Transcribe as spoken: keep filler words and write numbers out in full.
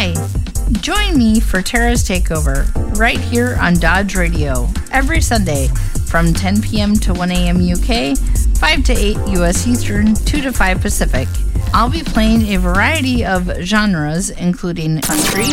Hi, join me for Tara's Takeover right here on Dodge Radio every Sunday from ten p.m. to one a.m. U K, five to eight U S Eastern, two to five Pacific. I'll be playing a variety of genres including country,